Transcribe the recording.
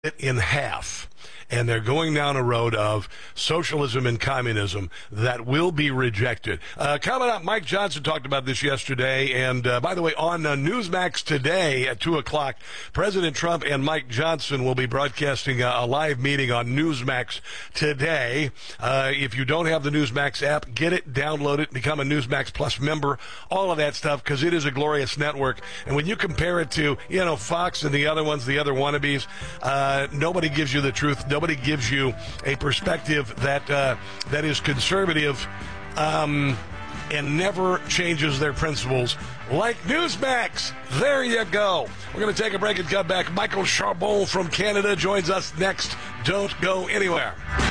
it in half. And they're going down a road of socialism and communism that will be rejected. Coming up, Mike Johnson talked about this yesterday. And by the way, on Newsmax today at 2 o'clock, President Trump and Mike Johnson will be broadcasting a live meeting on Newsmax today. If you don't have the Newsmax app, get it, download it, become a Newsmax Plus member, all of that stuff, because it is a glorious network. And when you compare it to, Fox and the other ones, the other wannabes, nobody gives you the truth. Nobody gives you a perspective that is conservative and never changes their principles like Newsmax. There you go. We're going to take a break and come back. Michael Charbon from Canada joins us next. Don't go anywhere.